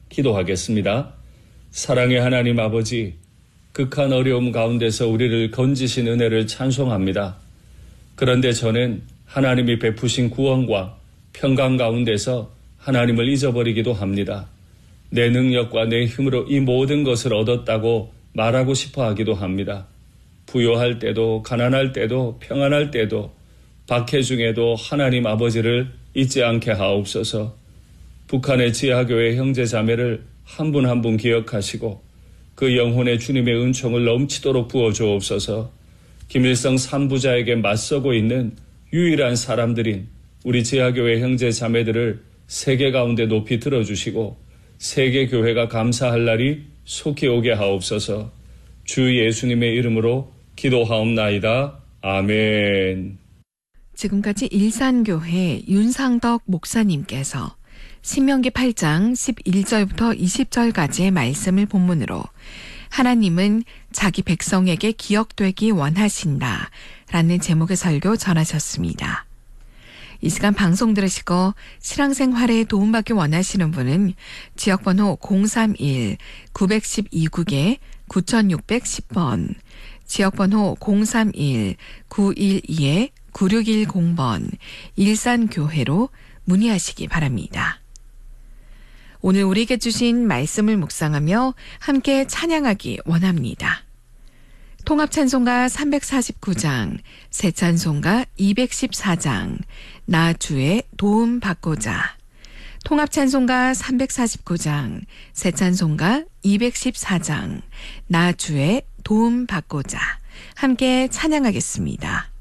기도하겠습니다. 사랑의 하나님 아버지, 극한 어려움 가운데서 우리를 건지신 은혜를 찬송합니다. 그런데 저는 하나님이 베푸신 구원과 평강 가운데서 하나님을 잊어버리기도 합니다. 내 능력과 내 힘으로 이 모든 것을 얻었다고 말하고 싶어 하기도 합니다. 부요할 때도 가난할 때도 평안할 때도 박해 중에도 하나님 아버지를 잊지 않게 하옵소서. 북한의 지하교회 형제자매를 한 분 한 분 기억하시고 그 영혼의 주님의 은총을 넘치도록 부어주옵소서. 김일성 삼부자에게 맞서고 있는 유일한 사람들인 우리 지하교회 형제자매들을 세계 가운데 높이 들어주시고 세계교회가 감사할 날이 속히 오게 하옵소서. 주 예수님의 이름으로 기도하옵나이다. 아멘. 지금까지 일산교회 윤상덕 목사님께서 신명기 8장 11절부터 20절까지의 말씀을 본문으로 하나님은 자기 백성에게 기억되기 원하신다 라는 제목의 설교 전하셨습니다. 이 시간 방송 들으시고 신앙생활에 도움받기 원하시는 분은 지역번호 031-912국에 9610번, 지역번호 031-912-9610번 일산교회로 문의하시기 바랍니다. 오늘 우리에게 주신 말씀을 묵상하며 함께 찬양하기 원합니다. 통합찬송가 349장, 새찬송가 214장, 나 주의 도움 받고자. 통합찬송가 349장, 새찬송가 214장, 나 주의 도움 받고자. 함께 찬양하겠습니다.